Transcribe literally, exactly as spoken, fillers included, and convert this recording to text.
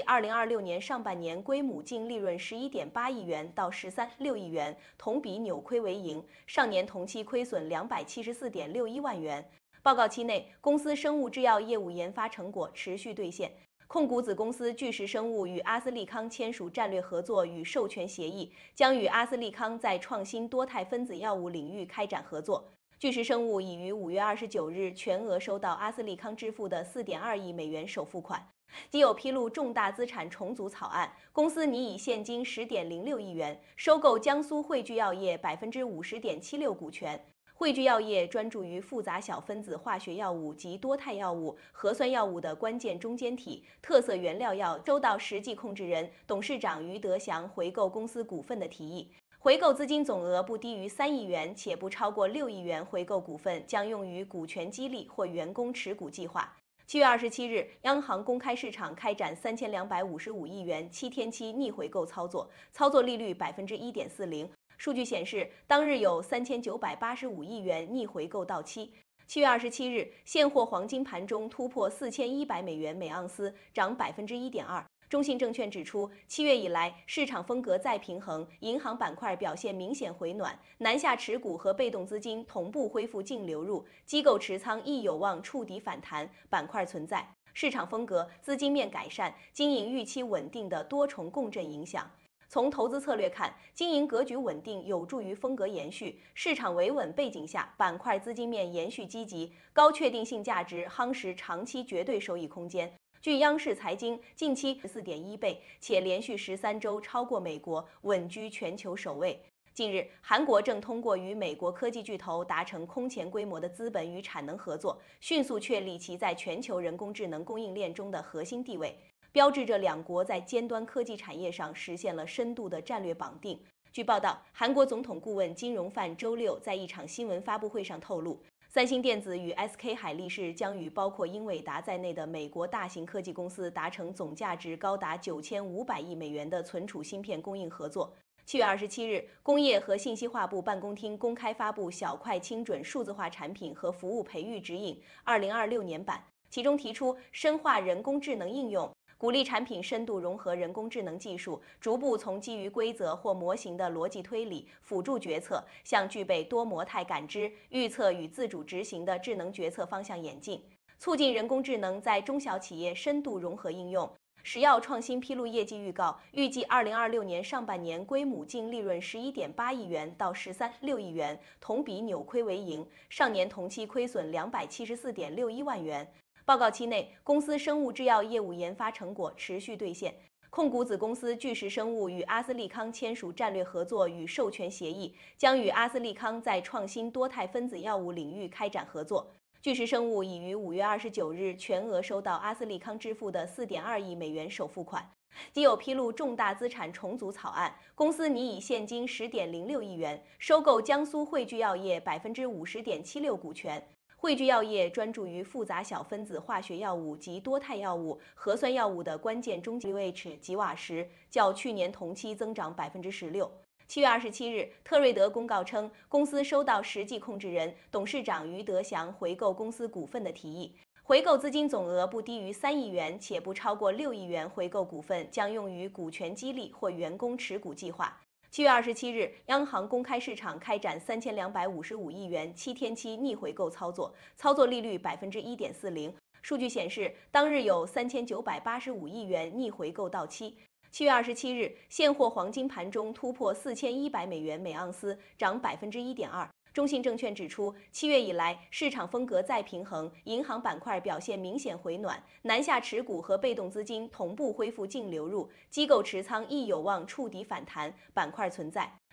二零二六年上半年归母净利润十一点八亿元到十三点六亿元，同比扭亏为盈，上年同期亏损两百七十四点六一万元。报告期内，公司生物制药业务研发成果持续兑现。控股子公司巨石生物与阿斯利康签署战略合作与授权协议，将与阿斯利康在创新多肽分子药物领域开展合作。巨石生物已于五月二十九日全额收到阿斯利康支付的四点二亿美元首付款。基友披露重大资产重组草案，公司拟以现金十点零六亿元收购江苏汇聚药业百分之五十点七六股权。汇聚药业专注于复杂小分子化学药物及多肽药物、核酸药物的关键中间体、特色原料药，收到实际控制人、董事长于德祥回购公司股份的提议。回购资金总额不低于三亿元，且不超过六亿元。回购股份将用于股权激励或员工持股计划。七月二十七日，央行公开市场开展三千两百五十五亿元七天期逆回购操作，操作利率百分之一点四零。数据显示，当日有三千九百八十五亿元逆回购到期。七月二十七日，现货黄金盘中突破四千一百美元每盎司，涨百分之一点二。中信证券指出，七月以来市场风格再平衡，银行板块表现明显回暖，南下持股和被动资金同步恢复净流入，机构持仓亦有望触底反弹，板块存在市场风格、资金面改善、经营预期稳定的多重共振影响。从投资策略看，经营格局稳定有助于风格延续，市场维稳背景下，板块资金面延续积极，高确定性价值夯实长期绝对收益空间。据央视财经，近期 十四点一倍，且连续十三周超过美国，稳居全球首位。近日，韩国正通过与美国科技巨头达成空前规模的资本与产能合作，迅速确立其在全球人工智能供应链中的核心地位，标志着两国在尖端科技产业上实现了深度的战略绑定。据报道，韩国总统顾问金荣范周六在一场新闻发布会上透露，三星电子与 S K 海力士将与包括英伟达在内的美国大型科技公司达成总价值高达九千五百亿美元的存储芯片供应合作。七月二十七日，工业和信息化部办公厅公开发布小快精准数字化产品和服务培育指引二零二六年版，其中提出深化人工智能应用，鼓励产品深度融合人工智能技术，逐步从基于规则或模型的逻辑推理、辅助决策，向具备多模态感知、预测与自主执行的智能决策方向演进，促进人工智能在中小企业深度融合应用。石药创新披露业绩预告，预计二零二六年上半年归母净利润十一点八亿元到十三点六亿元，同比扭亏为盈，上年同期亏损两百七十四点六一万元。报告期内，公司生物制药业务研发成果持续兑现。控股子公司巨石生物与阿斯利康签署战略合作与授权协议，将与阿斯利康在创新多肽分子药物领域开展合作。巨石生物已于五月二十九日全额收到阿斯利康支付的四点二亿美元首付款。基友披露重大资产重组草案，公司拟以现金十点零六亿元收购江苏汇聚药业百分之五十点七六股权。汇聚药业专注于复杂小分子化学药物及多肽药物、核酸药物的关键中间体吉瓦什，较去年同期增长百分之十六。七月二十七日，特瑞德公告称，公司收到实际控制人、董事长于德祥回购公司股份的提议，回购资金总额不低于三亿元，且不超过六亿元。回购股份将用于股权激励或员工持股计划。七月二十七日，央行公开市场开展三千两百五十五亿元七天期逆回购操作，操作利率百分之一点四零。数据显示，当日有三千九百八十五亿元逆回购到期。七月二十七日，现货黄金盘中突破四千一百美元每盎司，涨百分之一点二。中信证券指出，七月以来市场风格再平衡，银行板块表现明显回暖，南下持股和被动资金同步恢复净流入，机构持仓亦有望触底反弹，板块存在